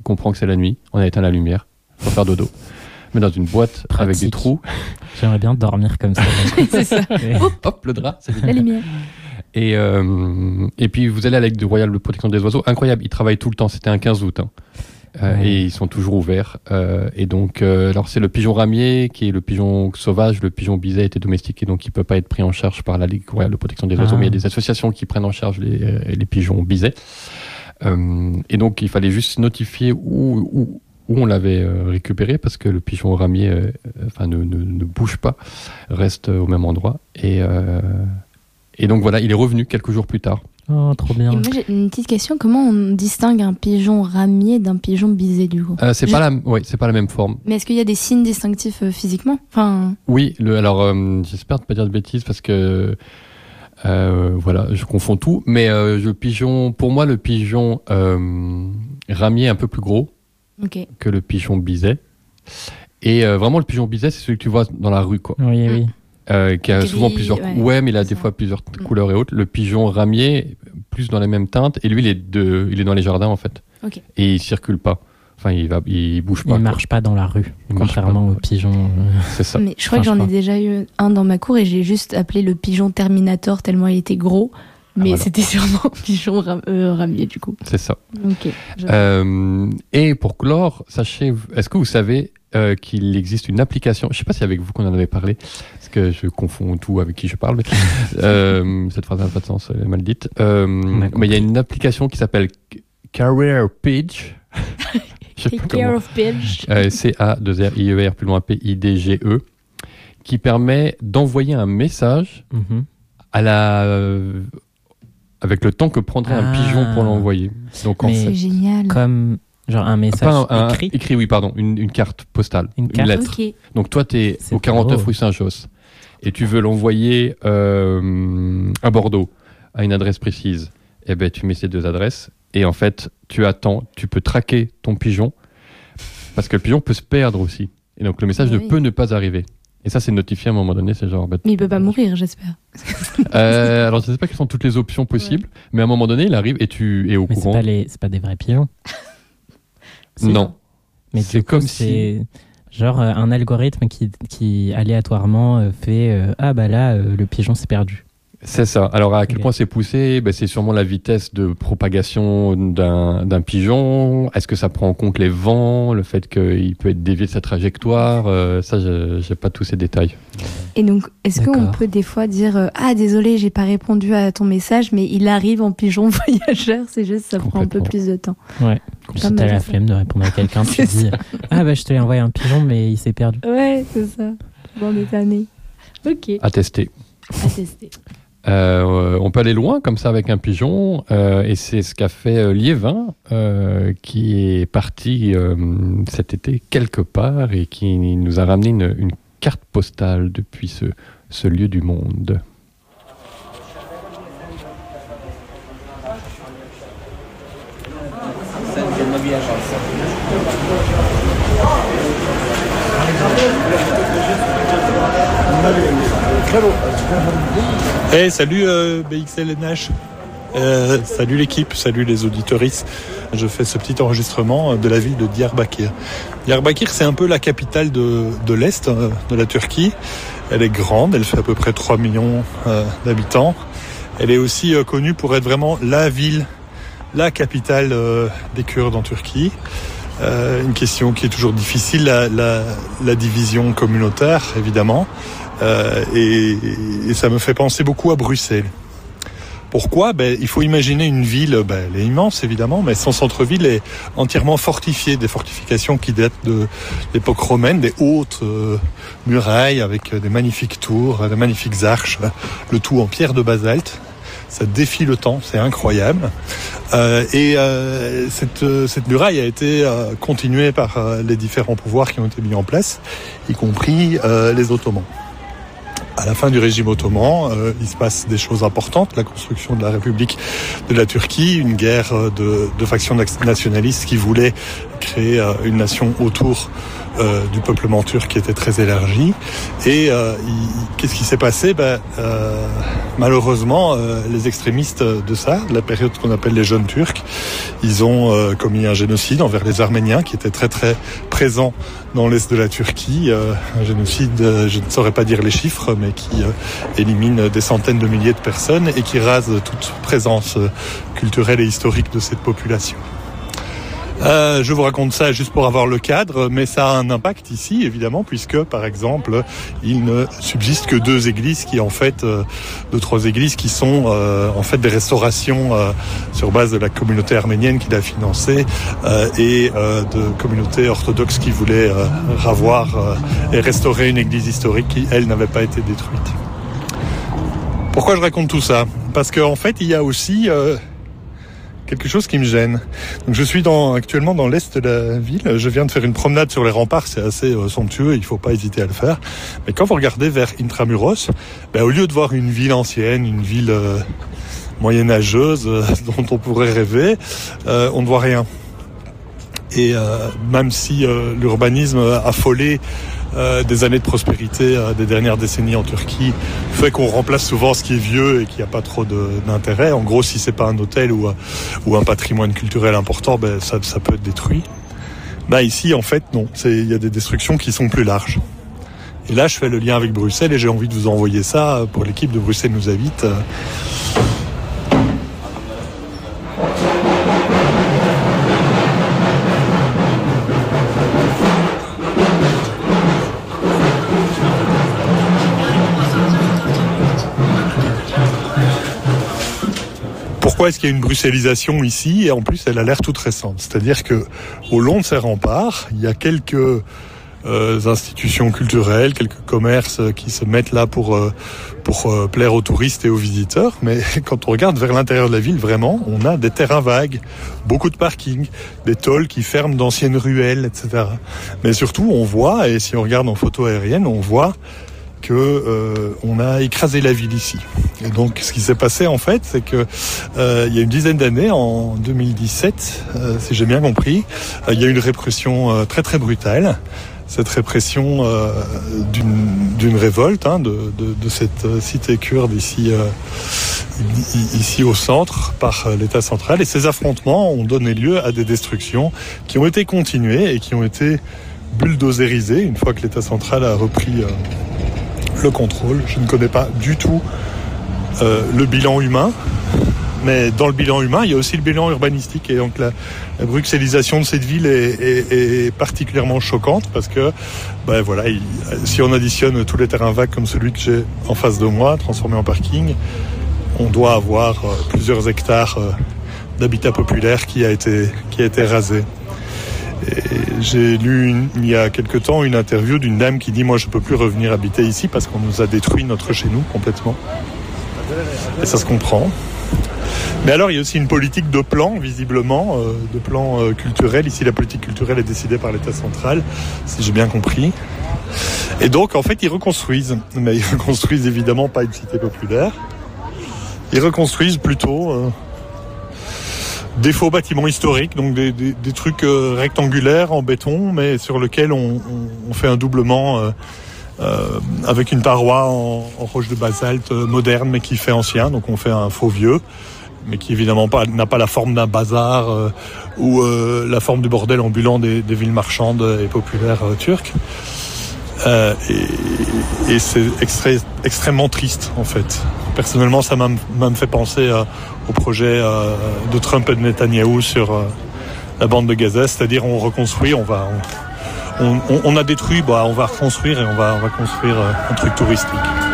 comprend que c'est la nuit, on a éteint la lumière, faut faire dodo. Mais dans une boîte avec des trous. J'aimerais bien dormir comme ça. C'est ça. Hop, le drap, c'est La lumière. Et puis vous allez à la Ligue du Royal de protection des oiseaux, incroyable, ils travaillent tout le temps, c'était un 15 août. Et ils sont toujours ouverts. Et donc, alors c'est le pigeon ramier qui est le pigeon sauvage, le pigeon biset a été domestiqué, donc il ne peut pas être pris en charge par la Ligue royale de protection des oiseaux, mais il y a des associations qui prennent en charge les pigeons biset. Et donc il fallait juste notifier où on l'avait récupéré, parce que le pigeon ramier ne bouge pas, reste au même endroit. Et donc voilà, il est revenu quelques jours plus tard. Oh, trop bien. Et moi, j'ai une petite question. Comment on distingue un pigeon ramier d'un pigeon biset, du coup ? C'est pas la même forme. Mais est-ce qu'il y a des signes distinctifs physiquement ? Oui, j'espère ne pas dire de bêtises, parce que je confonds tout. Mais pour moi, le pigeon ramier est un peu plus gros que le pigeon biset. Et vraiment, le pigeon biset, c'est celui que tu vois dans la rue, quoi. Oui. Qui a souvent plusieurs mais il a des fois plusieurs couleurs et autres. Le pigeon ramier, plus dans les mêmes teintes, et lui il est dans les jardins en fait. Et il circule pas, il bouge pas. Il marche pas dans la rue, contrairement aux pigeons. C'est ça. Mais je crois que j'en ai déjà eu un dans ma cour, et j'ai juste appelé le pigeon Terminator tellement il était gros, mais c'était sûrement pigeon ramier du coup. C'est ça. Et pour clore, sachez, est-ce que vous savez qu'il existe une application, je ne sais pas si c'est avec vous qu'on en avait parlé, parce que je confonds tout avec qui je parle, mais cette phrase n'a pas de sens, elle est mal dite. Mais il y a une application qui s'appelle Career Page. Care of Page. C-A-2-R-I-E-R, plus loin P-I-D-G-E, qui permet d'envoyer un message avec le temps que prendrait un pigeon pour l'envoyer. Donc, c'est génial. Comme... Genre un message écrit, oui, pardon, une carte postale, une lettre. Donc toi, tu es au 49 rue Saint-Josse et tu veux l'envoyer à Bordeaux, à une adresse précise. Eh ben, tu mets ces deux adresses et en fait, tu attends, tu peux traquer ton pigeon, parce que le pigeon peut se perdre aussi. Et donc le message peut ne pas arriver. Et ça, c'est notifié à un moment donné, c'est genre... Mais il peut pas mourir, j'espère. Alors, je ne sais pas quelles sont toutes les options possibles, mais à un moment donné, il arrive et tu es au courant. C'est pas des vrais pigeons. Non. Mais c'est comme si genre un algorithme qui aléatoirement fait le pigeon s'est perdu. C'est ça. Alors à quel point c'est poussé, c'est sûrement la vitesse de propagation d'un pigeon. Est-ce que ça prend en compte les vents, le fait qu'il peut être dévié de sa trajectoire, ça j'ai pas tous ces détails. Et donc est-ce qu'on peut des fois dire désolé, j'ai pas répondu à ton message, mais il arrive en pigeon voyageur, c'est juste ça prend un peu plus de temps. Ouais. Si t'as la flemme de répondre à quelqu'un, tu dis je te l'ai envoyé un pigeon mais il s'est perdu. Ouais, c'est ça. Bon, est tanné. Ok. À tester. On peut aller loin comme ça avec un pigeon, et c'est ce qu'a fait Liévin, qui est parti cet été quelque part et qui nous a ramené une carte postale depuis ce lieu du monde. Hey, salut BXLNH, salut l'équipe, salut les auditeuristes. Je fais ce petit enregistrement de la ville de Diyarbakir. Diyarbakir, c'est un peu la capitale de l'Est de la Turquie. Elle est grande, elle fait à peu près 3 millions d'habitants. Elle est aussi connue pour être vraiment la ville, la capitale des Kurdes en Turquie. Une question qui est toujours difficile, la division communautaire, évidemment. Et ça me fait penser beaucoup à Bruxelles. Pourquoi ? Il faut imaginer une ville, elle est immense évidemment, mais son centre-ville est entièrement fortifié, des fortifications qui datent de l'époque romaine, des hautes murailles avec des magnifiques tours, des magnifiques arches, le tout en pierre de basalte. Ça défie le temps, c'est incroyable. Cette muraille a été continuée par les différents pouvoirs qui ont été mis en place, y compris les Ottomans. À la fin du régime ottoman, il se passe des choses importantes. La construction de la République de la Turquie, une guerre de factions nationalistes qui voulaient créer une nation autour du peuplement turc qui était très élargi. Et qu'est-ce qui s'est passé? Malheureusement, les extrémistes de ça, de la période qu'on appelle les jeunes turcs, ils ont commis un génocide envers les Arméniens qui étaient très très présents dans l'est de la Turquie. Un génocide, je ne saurais pas dire les chiffres, mais qui élimine des centaines de milliers de personnes et qui rase toute présence culturelle et historique de cette population. Je vous raconte ça juste pour avoir le cadre, mais ça a un impact ici, évidemment, puisque, par exemple, il ne subsiste que 2 églises qui, en fait, 2-3 églises qui sont, en fait, des restaurations sur base de la communauté arménienne qui l'a financée et de communautés orthodoxes qui voulaient ravoir et restaurer une église historique qui, elle, n'avait pas été détruite. Pourquoi je raconte tout ça? Parce qu'en fait, il y a aussi quelque chose qui me gêne. Donc je suis actuellement dans l'est de la ville. Je viens de faire une promenade sur les remparts, c'est assez somptueux, il faut pas hésiter à le faire. Mais quand vous regardez vers Intramuros, au lieu de voir une ville ancienne, une ville moyenâgeuse dont on pourrait rêver, on ne voit rien. Et même si l'urbanisme affolé des années de prospérité des dernières décennies en Turquie fait qu'on remplace souvent ce qui est vieux et qu'il n'y a pas trop d'intérêt. En gros, si c'est pas un hôtel ou un patrimoine culturel important, ça peut être détruit. Ici, en fait, non. Il y a des destructions qui sont plus larges. Et là, je fais le lien avec Bruxelles et j'ai envie de vous envoyer ça pour l'équipe de Bruxelles nous invite. Pourquoi est-ce qu'il y a une bruxellisation ici? Et en plus, elle a l'air toute récente. C'est-à-dire que au long de ces remparts, il y a quelques institutions culturelles, quelques commerces qui se mettent là pour plaire aux touristes et aux visiteurs. Mais quand on regarde vers l'intérieur de la ville, vraiment, on a des terrains vagues, beaucoup de parkings, des tôles qui ferment d'anciennes ruelles, etc. Mais surtout, on voit, et si on regarde en photo aérienne, on voit on a écrasé la ville ici. Et donc, ce qui s'est passé, en fait, c'est que il y a une dizaine d'années, en 2017, si j'ai bien compris, il y a eu une répression très très brutale. Cette répression d'une révolte de cette cité kurde ici au centre par l'État central. Et ces affrontements ont donné lieu à des destructions qui ont été continuées et qui ont été bulldozérisées une fois que l'État central a repris le contrôle. Je ne connais pas du tout le bilan humain, mais dans le bilan humain, il y a aussi le bilan urbanistique. Et donc la bruxellisation de cette ville est particulièrement choquante parce que, si on additionne tous les terrains vagues comme celui que j'ai en face de moi, transformé en parking, on doit avoir plusieurs hectares d'habitat populaire qui a été rasé. Et j'ai lu il y a quelque temps une interview d'une dame qui dit « Moi, je ne peux plus revenir habiter ici parce qu'on nous a détruit notre chez nous complètement. » Et ça se comprend. Mais alors, il y a aussi une politique de plan, visiblement, de plan culturel. Ici, la politique culturelle est décidée par l'État central, si j'ai bien compris. Et donc, en fait, ils reconstruisent. Mais ils reconstruisent évidemment pas une cité populaire. Ils reconstruisent plutôt des faux bâtiments historiques, donc des trucs rectangulaires en béton, mais sur lesquels on fait un doublement avec une paroi en roche de basalte moderne, mais qui fait ancien. Donc on fait un faux vieux, mais qui évidemment n'a pas la forme d'un bazar ou la forme du bordel ambulant des villes marchandes et populaires turques. Et c'est extrêmement triste, en fait. Personnellement, ça m'a fait penser au projet de Trump et de Netanyahou sur la bande de Gaza, c'est-à-dire on reconstruit, on a détruit, on va reconstruire et on va construire un truc touristique.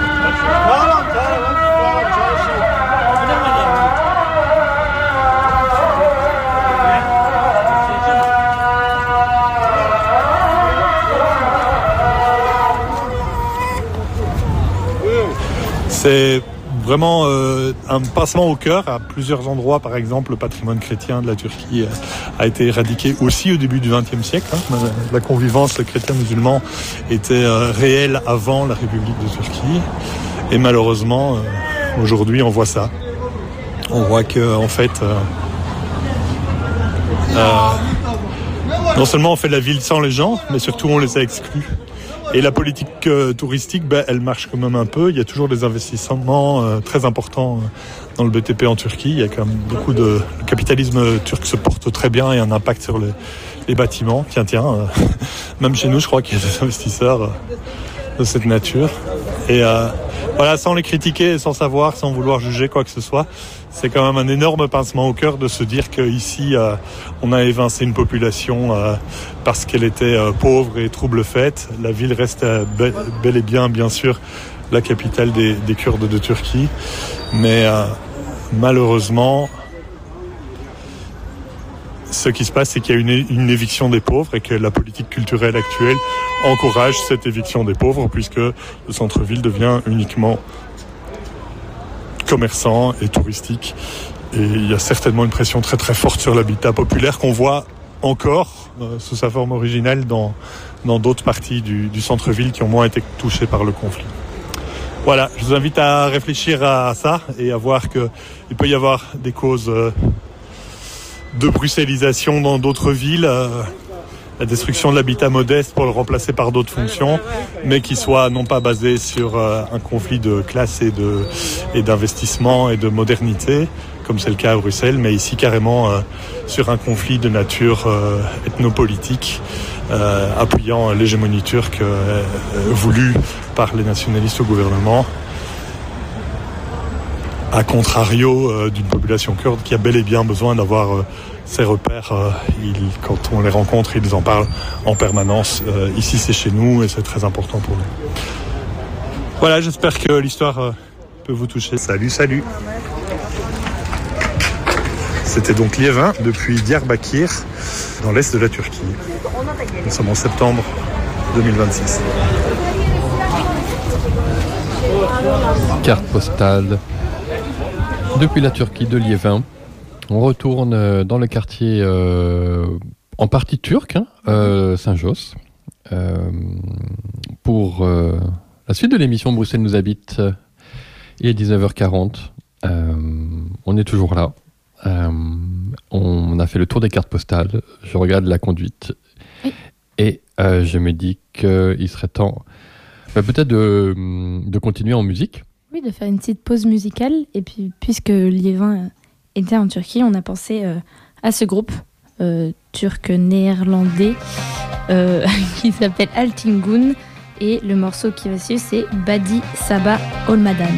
C'est vraiment un passement au cœur à plusieurs endroits. Par exemple, le patrimoine chrétien de la Turquie a été éradiqué aussi au début du XXe siècle. La convivence chrétien-musulman était réelle avant la République de Turquie. Et malheureusement, aujourd'hui, on voit ça. On voit que, en fait, Non seulement on fait la ville sans les gens, mais surtout on les a exclus. Et la politique touristique, elle marche quand même un peu. Il y a toujours des investissements très importants dans le BTP en Turquie. Il y a quand même beaucoup de... Le capitalisme turc se porte très bien et a un impact sur les bâtiments. Tiens, même chez nous, je crois qu'il y a des investisseurs de cette nature. Et voilà, sans les critiquer, sans savoir, sans vouloir juger quoi que ce soit, c'est quand même un énorme pincement au cœur de se dire qu'ici, on a évincé une population parce qu'elle était pauvre et trouble faite. La ville reste bel et bien sûr, la capitale des Kurdes de Turquie. Mais malheureusement, ce qui se passe, c'est qu'il y a une éviction des pauvres et que la politique culturelle actuelle encourage cette éviction des pauvres puisque le centre-ville devient uniquement commerçant et touristique. Et il y a certainement une pression très très forte sur l'habitat populaire qu'on voit encore sous sa forme originale dans d'autres parties du centre-ville qui ont moins été touchées par le conflit. Voilà, je vous invite à réfléchir à ça et à voir qu'il peut y avoir des causes de bruxellisation dans d'autres villes, la destruction de l'habitat modeste pour le remplacer par d'autres fonctions, mais qui soit non pas basée sur un conflit de classe et d'investissement et de modernité, comme c'est le cas à Bruxelles, mais ici carrément sur un conflit de nature ethnopolitique, appuyant l'hégémonie turque voulue par les nationalistes au gouvernement, à contrario d'une population kurde qui a bel et bien besoin d'avoir ces repères. Quand on les rencontre, ils en parlent en permanence. Ici, c'est chez nous et c'est très important pour nous. Voilà, j'espère que l'histoire peut vous toucher. Salut. C'était donc Liévin depuis Diyarbakir, dans l'est de la Turquie. Nous sommes en septembre 2026. Carte postale depuis la Turquie de Liévin. On retourne dans le quartier en partie turc, Saint-Josse, pour la suite de l'émission Bruxelles nous habite. Il est 19h40. On est toujours là. On a fait le tour des cartes postales. Je regarde la conduite. Oui. Et je me dis qu'il serait temps peut-être de continuer en musique. Oui, de faire une petite pause musicale. Et puis, puisque Liévin était en Turquie, on a pensé à ce groupe turc-néerlandais qui s'appelle Altingun. Et le morceau qui va suivre, c'est Badi Sabah Olmadan.